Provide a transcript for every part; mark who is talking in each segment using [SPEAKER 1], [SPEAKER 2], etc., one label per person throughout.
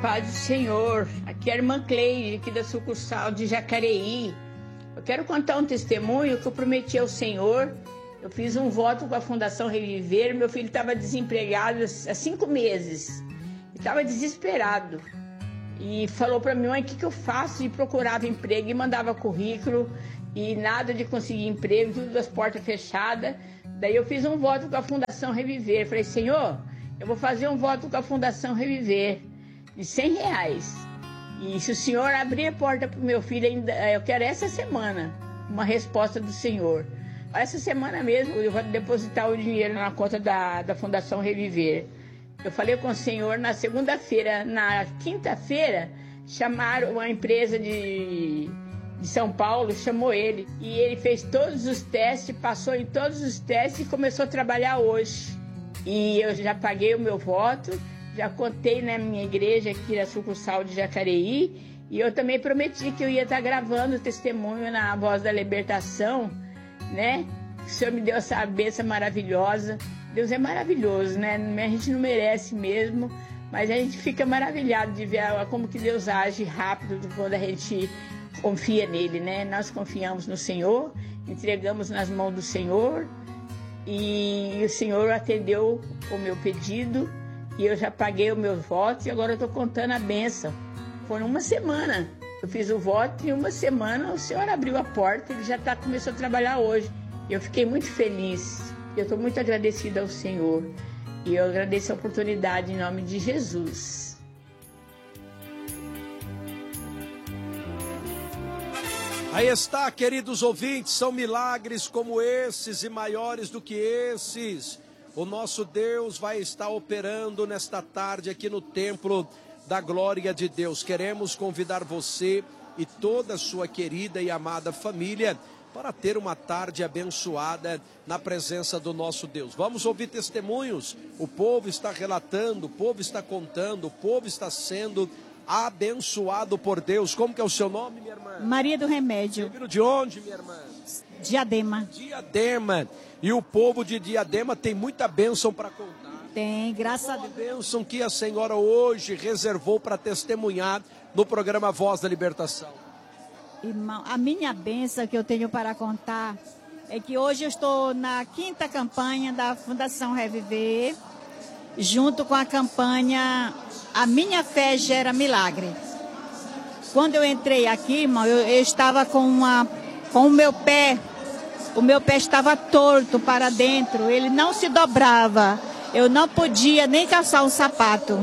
[SPEAKER 1] paz do Senhor. Aqui é a irmã Cleide, aqui da sucursal de Jacareí. Eu quero contar um testemunho que eu prometi ao Senhor. Eu fiz um voto com a Fundação Reviver. Meu filho estava desempregado há 5 meses. Estava desesperado. E falou para mim, mãe, o que eu faço? E procurava emprego e mandava currículo. E nada de conseguir emprego, tudo as portas fechadas. Daí eu fiz um voto com a Fundação Reviver. Falei, Senhor, eu vou fazer um voto com a Fundação Reviver de R$100. E se o Senhor abrir a porta para o meu filho, eu quero essa semana uma resposta do Senhor. Essa semana mesmo eu vou depositar o dinheiro na conta da Fundação Reviver. Eu falei com o Senhor na segunda-feira. Na quinta-feira, chamaram uma empresa de São Paulo, chamou ele. E ele fez todos os testes, passou em todos os testes e começou a trabalhar hoje. E eu já paguei o meu voto, já contei na minha igreja aqui na sucursal de Jacareí. E eu também prometi que eu ia estar gravando o testemunho na Voz da Libertação, né? O Senhor me deu essa bênção maravilhosa. Deus é maravilhoso, né? A gente não merece mesmo, mas a gente fica maravilhado de ver como que Deus age rápido quando a gente confia nele, né? Nós confiamos no Senhor, entregamos nas mãos do Senhor e o Senhor atendeu o meu pedido e eu já paguei o meu voto e agora eu estou contando a bênção. Foi uma semana. Eu fiz o voto e uma semana o Senhor abriu a porta, ele já começou a trabalhar hoje. Eu fiquei muito feliz. Eu estou muito agradecida ao Senhor. E eu agradeço a oportunidade em nome de Jesus.
[SPEAKER 2] Aí está, queridos ouvintes, são milagres como esses e maiores do que esses. O nosso Deus vai estar operando nesta tarde aqui no Templo da Glória de Deus. Queremos convidar você e toda a sua querida e amada família para ter uma tarde abençoada na presença do nosso Deus. Vamos ouvir testemunhos. O povo está relatando, o povo está contando, o povo está sendo abençoado por Deus. Como que é o seu nome, minha irmã?
[SPEAKER 3] Maria do Remédio.
[SPEAKER 2] Você viu de onde, minha irmã?
[SPEAKER 3] Diadema.
[SPEAKER 2] Diadema. E o povo de Diadema tem muita bênção para contar.
[SPEAKER 3] Tem, graças a
[SPEAKER 2] Deus.
[SPEAKER 3] Deus.
[SPEAKER 2] A bênção que a senhora hoje reservou para testemunhar no programa Voz da Libertação.
[SPEAKER 3] Irmão, a minha bênção que eu tenho para contar é que hoje eu estou na 5ª campanha da Fundação Reviver, junto com a campanha A Minha Fé Gera Milagre. Quando eu entrei aqui, irmão, eu estava com o meu pé estava torto para dentro, ele não se dobrava, eu não podia nem calçar um sapato.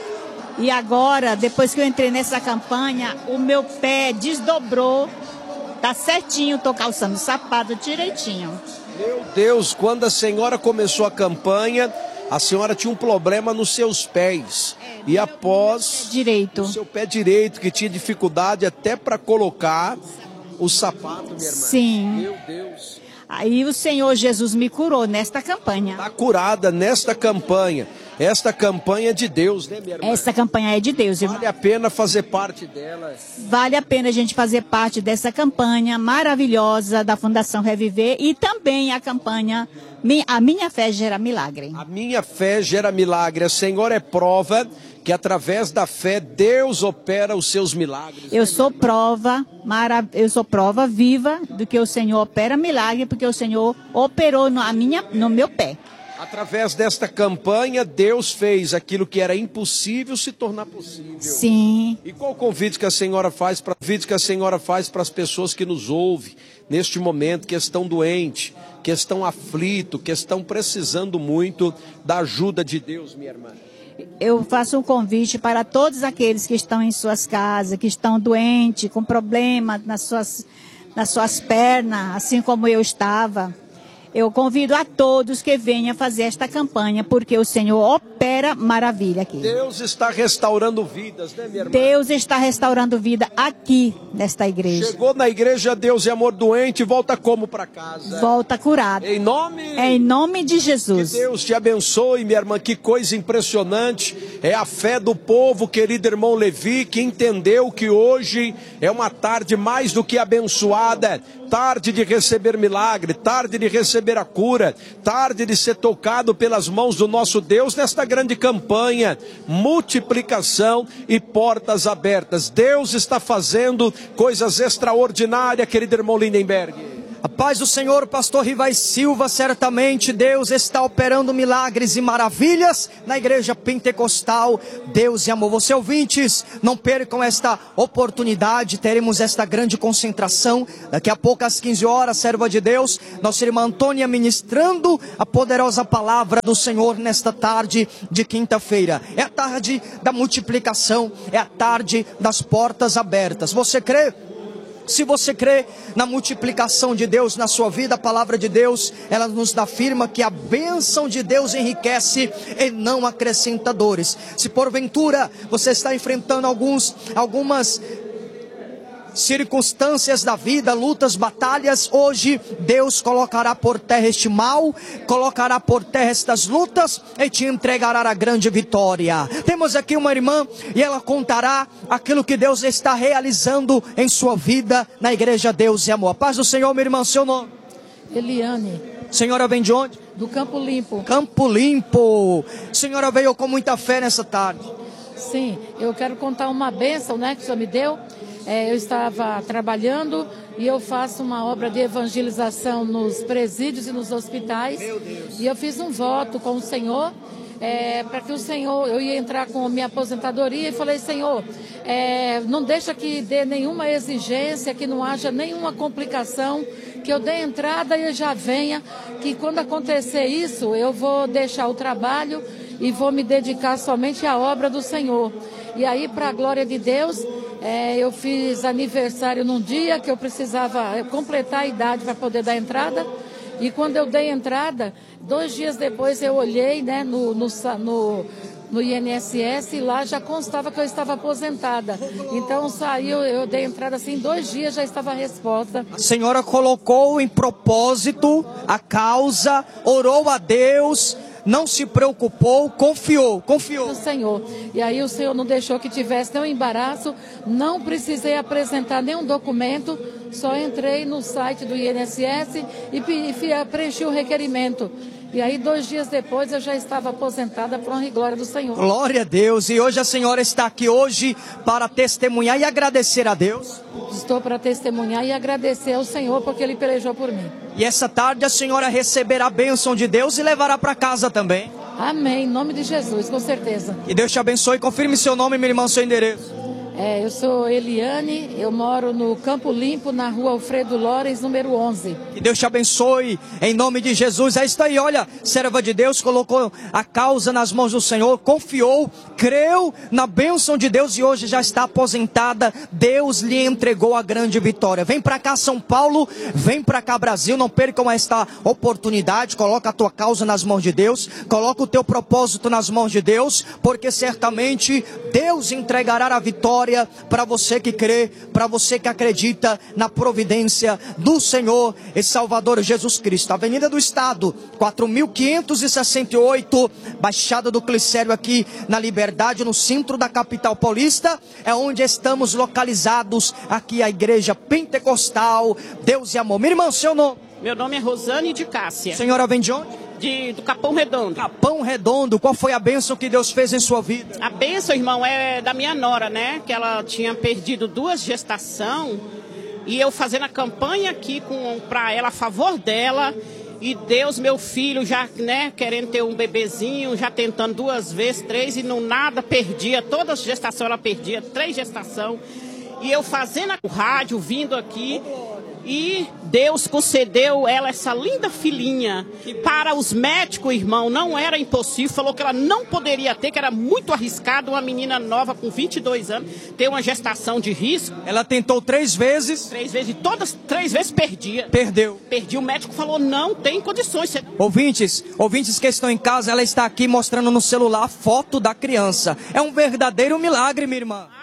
[SPEAKER 3] E agora, depois que eu entrei nessa campanha, o meu pé desdobrou, tá certinho, tô calçando o sapato direitinho.
[SPEAKER 2] Meu Deus, quando a senhora começou a campanha, a senhora tinha um problema nos seus pés. E após
[SPEAKER 3] direito.
[SPEAKER 2] O seu pé direito, que tinha dificuldade até para colocar o sapato, minha irmã.
[SPEAKER 3] Sim.
[SPEAKER 2] Meu Deus.
[SPEAKER 3] Aí o Senhor Jesus me curou nesta campanha.
[SPEAKER 2] Está curada nesta campanha. Esta campanha é de Deus, né, minha irmã?
[SPEAKER 3] Essa campanha é de Deus, irmão.
[SPEAKER 2] Vale a pena fazer parte dela.
[SPEAKER 3] Vale a pena a gente fazer parte dessa campanha maravilhosa da Fundação Reviver e também a campanha A Minha Fé Gera Milagre. A
[SPEAKER 2] Minha Fé Gera Milagre. A Senhora é prova que através da fé Deus opera os seus milagres.
[SPEAKER 3] Eu sou prova viva do que o Senhor opera milagre, porque o Senhor operou no meu pé.
[SPEAKER 2] Através desta campanha, Deus fez aquilo que era impossível se tornar possível.
[SPEAKER 3] Sim.
[SPEAKER 2] E qual o convite que a senhora faz para as pessoas que nos ouvem neste momento, que estão doentes, que estão aflitos, que estão precisando muito da ajuda de Deus, minha irmã?
[SPEAKER 3] Eu faço um convite para todos aqueles que estão em suas casas, que estão doentes, com problema nas suas pernas, assim como eu estava. Eu convido a todos que venham fazer esta campanha, porque o Senhor opera maravilha aqui.
[SPEAKER 2] Deus está restaurando vidas, né, minha irmã?
[SPEAKER 3] Deus está restaurando vida aqui, nesta igreja.
[SPEAKER 2] Chegou na igreja, Deus é amor doente, volta como para casa?
[SPEAKER 3] Volta curado.
[SPEAKER 2] Em
[SPEAKER 3] nome de Jesus.
[SPEAKER 2] Que Deus te abençoe, minha irmã, que coisa impressionante. É a fé do povo, querido irmão Levi, que entendeu que hoje é uma tarde mais do que abençoada, tarde de receber milagre, tarde de receber receber a cura, tarde de ser tocado pelas mãos do nosso Deus nesta grande campanha, multiplicação e portas abertas. Deus está fazendo coisas extraordinárias, querido irmão Lindenberg.
[SPEAKER 4] A paz do Senhor, pastor Rivai Silva. Certamente Deus está operando milagres e maravilhas na igreja pentecostal Deus e Amor. Você ouvintes, não percam esta oportunidade. Teremos esta grande concentração daqui a pouco às 15 horas, serva de Deus, nossa irmã Antônia ministrando a poderosa palavra do Senhor nesta tarde de quinta-feira. É a tarde da multiplicação, é a tarde das portas abertas. Você crê? Se você crê na multiplicação de Deus na sua vida, a palavra de Deus, ela nos afirma que a bênção de Deus enriquece e não acrescenta dores. Se porventura você está enfrentando algumas circunstâncias da vida, lutas, batalhas, hoje Deus colocará por terra este mal, colocará por terra estas lutas e te entregará a grande vitória. Temos aqui uma irmã e ela contará aquilo que Deus está realizando em sua vida na igreja Deus e Amor. A paz do Senhor, minha irmã, seu nome?
[SPEAKER 5] Eliane.
[SPEAKER 4] Senhora vem de onde?
[SPEAKER 5] Do Campo Limpo.
[SPEAKER 4] Campo Limpo. Senhora veio com muita fé nessa tarde.
[SPEAKER 5] Sim, eu quero contar uma bênção, né, que o Senhor me deu. Eu estava trabalhando e eu faço uma obra de evangelização nos presídios e nos hospitais. Meu Deus. E eu fiz um voto com o Senhor, para que o Senhor, eu ia entrar com minha aposentadoria e falei, Senhor, não deixa que dê nenhuma exigência, que não haja nenhuma complicação, que eu dê entrada e eu já venha, que quando acontecer isso, eu vou deixar o trabalho e vou me dedicar somente à obra do Senhor. E aí, para a glória de Deus, eu fiz aniversário num dia que eu precisava completar a idade para poder dar entrada. E quando eu dei entrada, 2 dias depois eu olhei, né, no INSS e lá já constava que eu estava aposentada. Então saiu, eu dei entrada assim, 2 dias já estava a resposta.
[SPEAKER 4] A senhora colocou em propósito a causa, orou a Deus, não se preocupou, confiou.
[SPEAKER 5] No Senhor. E aí o Senhor não deixou que tivesse nenhum embaraço, não precisei apresentar nenhum documento, só entrei no site do INSS e preenchi o requerimento. E aí 2 dias depois eu já estava aposentada para honra e glória do Senhor.
[SPEAKER 4] Glória a Deus. E hoje a senhora está aqui hoje para testemunhar e agradecer a Deus.
[SPEAKER 5] Estou para testemunhar e agradecer ao Senhor porque Ele pelejou por mim.
[SPEAKER 4] E essa tarde a senhora receberá a bênção de Deus e levará para casa também.
[SPEAKER 5] Amém, em nome de Jesus, com certeza.
[SPEAKER 4] Que Deus te abençoe. Confirme seu nome, minha irmã, seu endereço.
[SPEAKER 5] Eu sou Eliane, eu moro no Campo Limpo, na rua Alfredo Lorenz, número 11.
[SPEAKER 4] Que Deus te abençoe, em nome de Jesus. É isso aí, olha, serva de Deus, colocou a causa nas mãos do Senhor, confiou, creu na bênção de Deus e hoje já está aposentada. Deus lhe entregou a grande vitória. Vem para cá, São Paulo, vem para cá, Brasil, não percam esta oportunidade. Coloca a tua causa nas mãos de Deus, coloca o teu propósito nas mãos de Deus, porque certamente Deus entregará a vitória para você que crê, para você que acredita na providência do Senhor e Salvador Jesus Cristo. Avenida do Estado, 4568, Baixada do Glicério, aqui na Liberdade, no centro da capital paulista, é onde estamos localizados, aqui a Igreja Pentecostal Deus e Amor. Minha irmã, seu nome?
[SPEAKER 6] Meu nome é Rosane de Cássia.
[SPEAKER 4] Senhora vem de onde?
[SPEAKER 6] Do Capão Redondo.
[SPEAKER 4] Capão Redondo. Qual foi a bênção que Deus fez em sua vida?
[SPEAKER 6] A bênção, irmão, é da minha nora, né? Que ela tinha perdido 2 gestações. E eu fazendo a campanha aqui para ela, a favor dela. E Deus, meu filho, já, né, querendo ter um bebezinho, já tentando 2 vezes, 3, e não nada, perdia. Todas as gestações ela perdia, 3 gestações. E eu fazendo o rádio, vindo aqui. E Deus concedeu ela essa linda filhinha. Para os médicos, irmão, não era impossível. Falou que ela não poderia ter, que era muito arriscado uma menina nova com 22 anos ter uma gestação de risco.
[SPEAKER 4] Ela tentou 3 vezes.
[SPEAKER 6] 3 vezes, e todas 3 vezes perdia.
[SPEAKER 4] Perdeu.
[SPEAKER 6] O médico falou, não tem condições.
[SPEAKER 4] Ouvintes que estão em casa, ela está aqui mostrando no celular a foto da criança. É um verdadeiro milagre, minha irmã.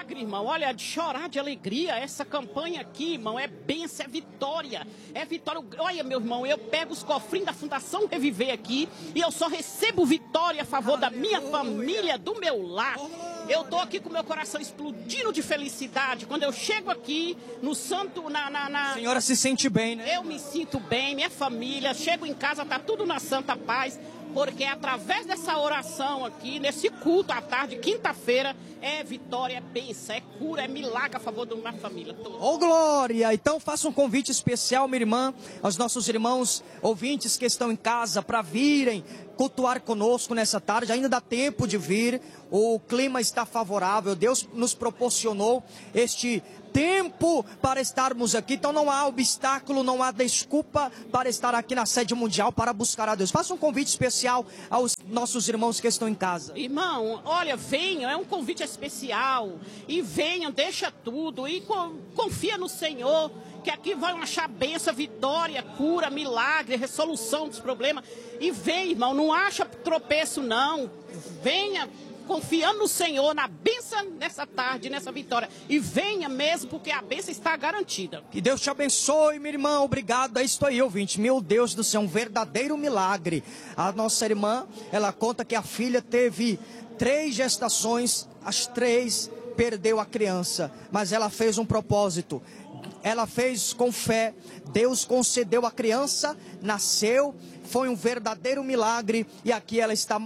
[SPEAKER 6] milagre, irmão. Olha, de chorar de alegria. Essa campanha aqui, irmão, é bênção, é vitória. É vitória. Olha, meu irmão, eu pego os cofrinhos da Fundação Reviver aqui e eu só recebo vitória a favor da minha família, do meu lar. Eu tô aqui com meu coração explodindo de felicidade. Quando eu chego aqui no santo,
[SPEAKER 4] A senhora se sente bem, né?
[SPEAKER 6] Eu me sinto bem, minha família. Chego em casa, tá tudo na santa paz. Porque através dessa oração aqui, nesse culto à tarde, quinta-feira, é vitória, é bênção, é cura, é milagre a favor da minha família toda.
[SPEAKER 4] Ô, glória! Então faça um convite especial, minha irmã, aos nossos irmãos ouvintes que estão em casa, para virem cultuar conosco nessa tarde. Ainda dá tempo de vir, o clima está favorável, Deus nos proporcionou este tempo para estarmos aqui, então não há obstáculo, não há desculpa para estar aqui na sede mundial para buscar a Deus. Faça um convite especial aos nossos irmãos que estão em casa.
[SPEAKER 6] Irmão, olha, venham, é um convite especial, e venham, deixa tudo, e confia no Senhor, que aqui vão achar bênção, vitória, cura, milagre, resolução dos problemas, e vem, irmão, não acha tropeço não, venha, confiando no Senhor, na bênção nessa tarde, nessa vitória. E venha mesmo, porque a bênção está garantida.
[SPEAKER 4] Que Deus te abençoe, minha irmã. Obrigado. É isso aí, ouvinte. Meu Deus do céu, um verdadeiro milagre. A nossa irmã, ela conta que a filha teve 3 gestações, as 3 perdeu a criança. Mas ela fez um propósito. Ela fez com fé. Deus concedeu a criança, nasceu. Foi um verdadeiro milagre. E aqui ela está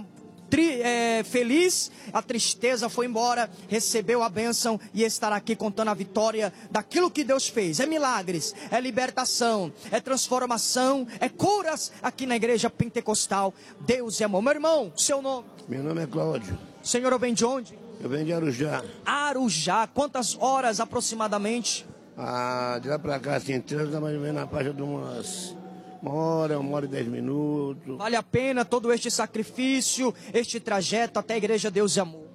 [SPEAKER 4] feliz, a tristeza foi embora, recebeu a bênção e estará aqui contando a vitória daquilo que Deus fez. É milagres, é libertação, é transformação, é curas aqui na igreja pentecostal. Deus é amor. Meu irmão, seu nome?
[SPEAKER 7] Meu nome é Cláudio.
[SPEAKER 4] Senhor, eu venho de onde?
[SPEAKER 7] Eu venho de Arujá.
[SPEAKER 4] Arujá, quantas horas aproximadamente?
[SPEAKER 7] De lá pra cá, assim, trânsito, mais ou menos na faixa de umas 1 hora e 10 minutos.
[SPEAKER 4] Vale a pena todo este sacrifício, este trajeto até a igreja Deus e Amor?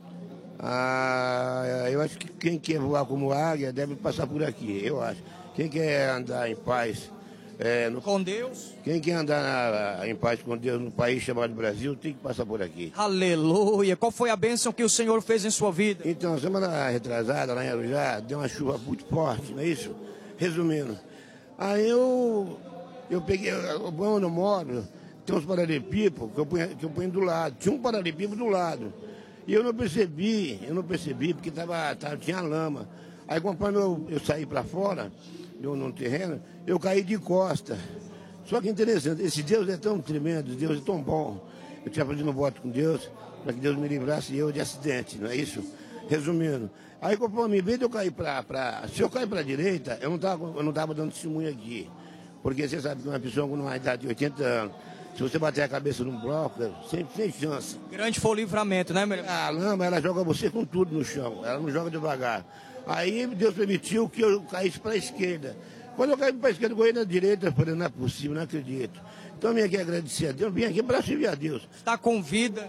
[SPEAKER 7] Eu acho que quem quer voar como águia deve passar por aqui, eu acho. Quem quer andar em paz
[SPEAKER 4] com Deus,
[SPEAKER 7] quem quer andar em paz com Deus no país chamado Brasil, tem que passar por aqui.
[SPEAKER 4] Aleluia! Qual foi a bênção que o Senhor fez em sua vida?
[SPEAKER 7] Então, semana retrasada, lá em Arujá, deu uma chuva muito forte, não é isso? Resumindo, aí eu peguei, onde eu moro, tem uns paralelepípedos que eu ponho do lado. Tinha um paralelepípedo do lado. E eu não percebi porque tinha lama. Aí conforme eu saí para fora, no terreno, eu caí de costa. Só que interessante, esse Deus é tão tremendo, Deus é tão bom. Eu tinha fazendo um voto com Deus, para que Deus me livrasse de acidente, não é isso? Resumindo. Aí conforme, em vez de eu cair se eu cair para a direita, eu não tava dando testemunho aqui. Porque você sabe que uma pessoa com uma idade de 80 anos, se você bater a cabeça num bloco, sem chance.
[SPEAKER 4] Grande foi o livramento, né, meu irmão?
[SPEAKER 7] A lama, ela joga você com tudo no chão, ela não joga devagar. Aí Deus permitiu que eu caísse para a esquerda. Quando eu caí para a esquerda, eu corri na direita, eu falei, não é possível, não acredito. Então eu vim aqui agradecer a Deus, vim aqui para servir a Deus.
[SPEAKER 4] Está com vida.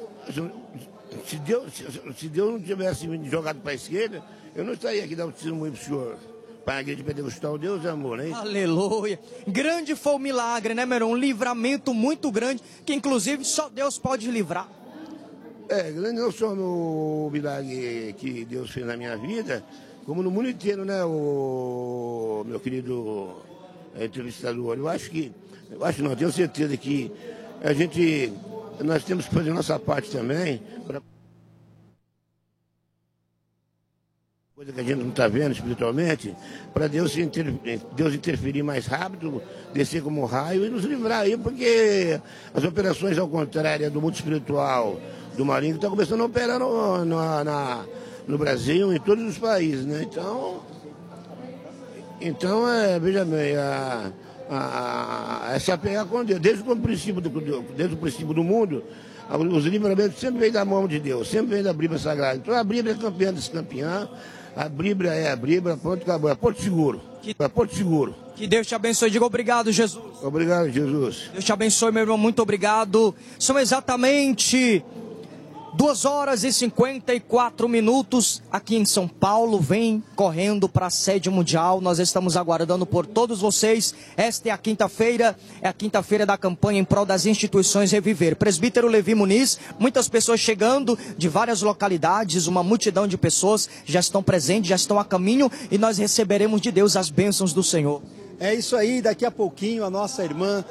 [SPEAKER 7] Se Deus não tivesse me jogado para a esquerda, eu não estaria aqui dando testemunho para o senhor. Para a igreja pentecostal, Deus é amor, né?
[SPEAKER 4] Aleluia. Grande foi o milagre, né, meu irmão? Um livramento muito grande, que inclusive só Deus pode livrar.
[SPEAKER 7] Grande não só no milagre que Deus fez na minha vida, como no mundo inteiro, né, o meu querido entrevistador. Eu tenho certeza que nós temos que fazer a nossa parte também, coisa que a gente não está vendo espiritualmente, para Deus interferir mais rápido, descer como um raio e nos livrar aí, porque as operações ao contrário do mundo espiritual do maligno estão começando a operar no Brasil, em todos os países, né? Então veja bem, se apegar com Deus, desde o princípio do mundo, os livramentos sempre vêm da mão de Deus, sempre vêm da Bíblia Sagrada. Então a Bíblia é campeã desse campeão. A Bíblia é a Bíblia, pronto, acabou. É Porto Seguro. É Porto Seguro.
[SPEAKER 4] Que Deus te abençoe. Diga obrigado, Jesus.
[SPEAKER 7] Obrigado, Jesus.
[SPEAKER 4] Deus te abençoe, meu irmão. Muito obrigado. São exatamente 2h54 aqui em São Paulo. Vem correndo para a sede mundial. Nós estamos aguardando por todos vocês. Esta é a quinta-feira, da campanha em prol das instituições Reviver. Presbítero Levi Muniz, muitas pessoas chegando de várias localidades, uma multidão de pessoas já estão presentes, já estão a caminho, e nós receberemos de Deus as bênçãos do Senhor.
[SPEAKER 8] É isso aí, daqui a pouquinho a nossa irmã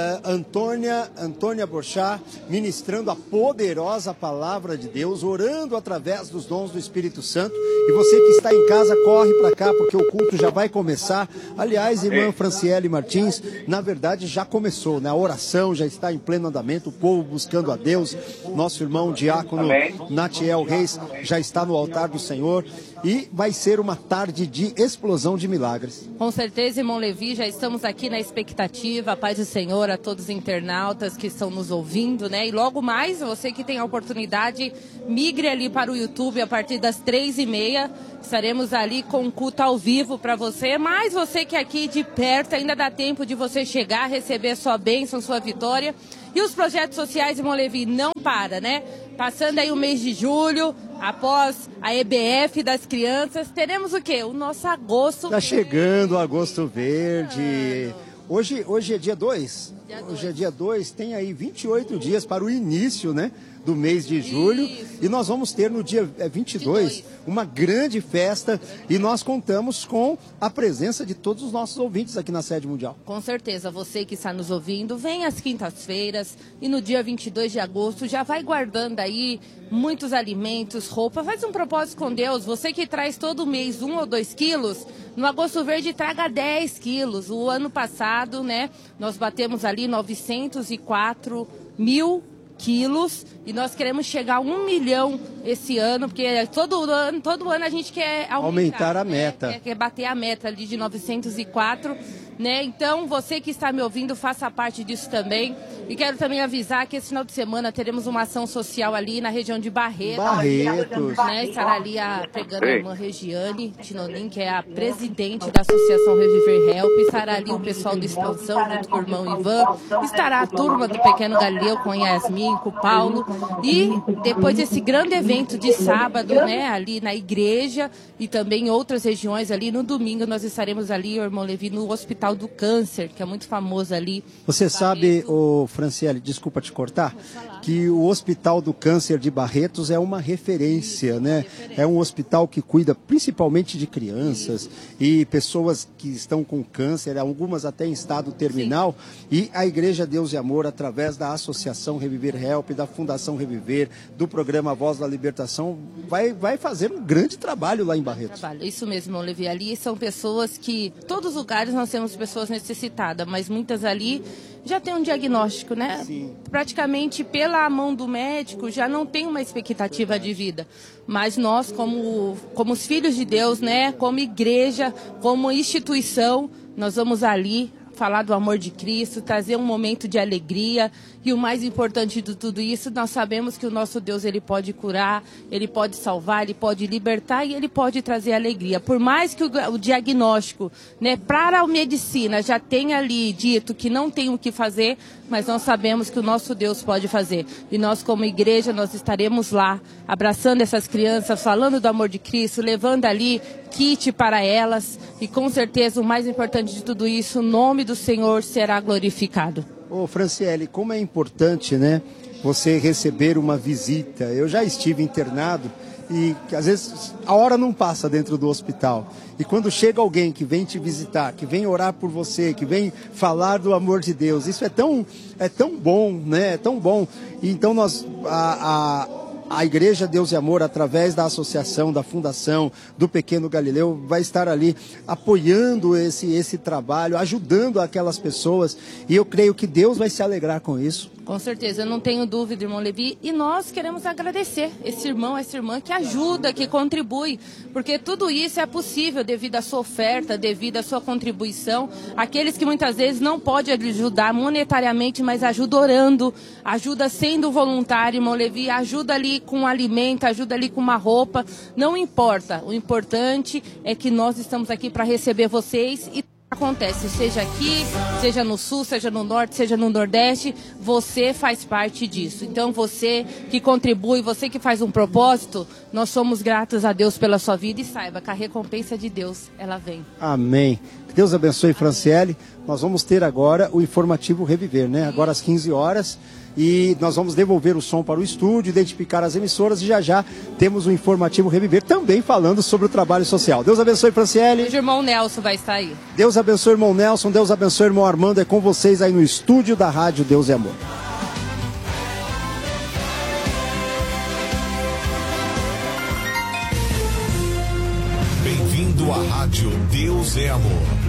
[SPEAKER 8] Antônia Borchá, ministrando a poderosa palavra de Deus, orando através dos dons do Espírito Santo. E você que está em casa, corre para cá, porque o culto já vai começar. Aliás, irmã Franciele Martins, na verdade já começou, né? A oração já está em pleno andamento, o povo buscando a Deus. Nosso irmão diácono Natiel Reis já está no altar do Senhor. E vai ser uma tarde de explosão de milagres.
[SPEAKER 9] Com certeza, irmão Levi, já estamos aqui na expectativa. A paz do Senhor a todos os internautas que estão nos ouvindo, né? E logo mais, você que tem a oportunidade, migre ali para o YouTube a partir das 3h30. Estaremos ali com um culto ao vivo para você. Mas você que é aqui de perto, ainda dá tempo de você chegar, receber sua bênção, sua vitória. E os projetos sociais, irmão Levi, não para, né? Passando aí o mês de julho, após a EBF das crianças, teremos o quê? O nosso agosto verde.
[SPEAKER 8] Está chegando o agosto verde. Hoje é dia 2. Hoje é dia 2, tem aí 28 dias para o início, né, do mês de julho. Isso. E nós vamos ter no dia 22 uma grande festa, e nós contamos com a presença de todos os nossos ouvintes aqui na sede mundial.
[SPEAKER 9] Com certeza, você que está nos ouvindo, vem às quintas-feiras e no dia 22 de agosto já vai guardando aí muitos alimentos, roupa, faz um propósito com Deus. Você que traz todo mês 1 ou 2 quilos, no Agosto Verde traga 10 quilos. O ano passado, né, nós batemos ali 904 mil quilos, e nós queremos chegar a 1 milhão esse ano, porque todo ano a gente quer
[SPEAKER 8] aumentar a meta,
[SPEAKER 9] né? Quer bater a meta ali de 904, né? Então, você que está me ouvindo, faça parte disso também. E quero também avisar que esse final de semana teremos uma ação social ali na região de Barretos. Né? Estará ali pregando a irmã Regiane Tinonim, que é a presidente da Associação Reviver Help. Estará ali o pessoal do Expansão, junto com o irmão Ivan. Estará a turma do Pequeno Galileu com Yasmin, com o Paulo. E depois desse grande evento de sábado, né, ali na igreja e também em outras regiões ali, no domingo nós estaremos ali, o irmão Levi, no Hospital do Câncer, que é muito famoso ali.
[SPEAKER 8] Você sabe, Franciele, desculpa te cortar, que o Hospital do Câncer de Barretos é uma referência, né? É um hospital que cuida principalmente de crianças e pessoas que estão com câncer, algumas até em estado terminal. Sim. E a Igreja Deus e Amor, através da Associação Reviver Help, da Fundação Reviver, do programa Voz da Libertação, vai fazer um grande trabalho lá em Barretos.
[SPEAKER 9] Isso mesmo, Levi. Ali são pessoas que, todos os lugares nós temos pessoas necessitadas, mas muitas ali já tem um diagnóstico, né? Sim. Praticamente pela mão do médico já não tem uma expectativa de vida. Mas nós, como os filhos de Deus, né? Como igreja, como instituição, nós vamos ali falar do amor de Cristo, trazer um momento de alegria. E o mais importante de tudo isso, nós sabemos que o nosso Deus, ele pode curar, ele pode salvar, ele pode libertar e ele pode trazer alegria. Por mais que o diagnóstico, né, para a medicina já tenha ali dito que não tem o que fazer, mas nós sabemos que o nosso Deus pode fazer. E nós, como igreja, nós estaremos lá, abraçando essas crianças, falando do amor de Cristo, levando ali kit para elas. E com certeza, o mais importante de tudo isso, o nome do Senhor será glorificado.
[SPEAKER 8] Franciele, como é importante, né, você receber uma visita. Eu já estive internado e às vezes a hora não passa dentro do hospital. E quando chega alguém que vem te visitar, que vem orar por você, que vem falar do amor de Deus, isso é tão bom, né? É tão bom. E então a Igreja Deus e Amor, através da associação, da fundação, do Pequeno Galileu, vai estar ali apoiando esse trabalho, ajudando aquelas pessoas. E eu creio que Deus vai se alegrar com isso.
[SPEAKER 9] Com certeza, eu não tenho dúvida, irmão Levi. E nós queremos agradecer esse irmão, essa irmã que ajuda, que contribui. Porque tudo isso é possível devido à sua oferta, devido à sua contribuição. Aqueles que muitas vezes não podem ajudar monetariamente, mas ajuda orando, ajuda sendo voluntário, irmão Levi, ajuda ali com alimento, ajuda ali com uma roupa. Não importa. O importante é que nós estamos aqui para receber vocês e acontece, seja aqui, seja no sul, seja no norte, seja no nordeste, você faz parte disso. Então você que contribui, você que faz um propósito, nós somos gratos a Deus pela sua vida e saiba que a recompensa de Deus, ela vem.
[SPEAKER 8] Amém. Que Deus abençoe, Franciele. Nós vamos ter agora o informativo Reviver, né? Agora às 15 horas. E nós vamos devolver o som para o estúdio, identificar as emissoras e já temos o informativo Reviver também falando sobre o trabalho social. Deus abençoe, Franciele.
[SPEAKER 9] O irmão Nelson vai estar aí.
[SPEAKER 8] Deus abençoe, irmão Nelson. Deus abençoe, irmão Armando. É com vocês aí no estúdio da Rádio Deus é Amor.
[SPEAKER 10] Bem-vindo à Rádio Deus é Amor.